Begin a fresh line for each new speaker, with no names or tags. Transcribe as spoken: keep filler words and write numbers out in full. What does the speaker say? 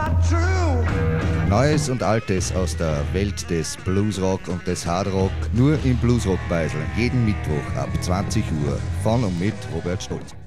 Neues und Altes aus der Welt des Bluesrock und des Hardrock, nur im Bluesrock-Beisel. Jeden Mittwoch ab zwanzig Uhr von und mit Robert Stolz.